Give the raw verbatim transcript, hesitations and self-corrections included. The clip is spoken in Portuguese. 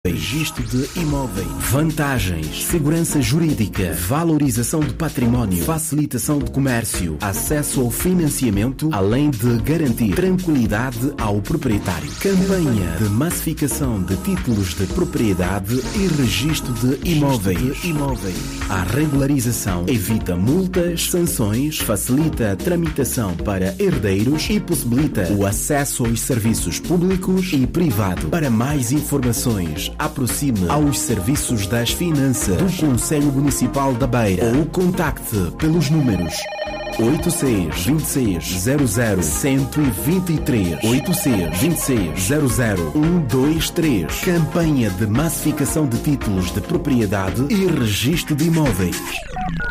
Registro de imóveis, vantagens, segurança jurídica, valorização de património, facilitação de comércio, acesso ao financiamento, além de garantir tranquilidade ao proprietário. Campanha de massificação de títulos de propriedade e registro de imóveis. A regularização evita multas, sanções, facilita a tramitação para herdeiros e possibilita o acesso aos serviços públicos e privados. Para mais informações, aproxime aos serviços das finanças do Conselho Municipal da Beira ou contacte pelos números oito seis dois seis zero zero um dois três, oito seis dois seis zero zero um dois três. Campanha de massificação de títulos de propriedade e registro de imóveis.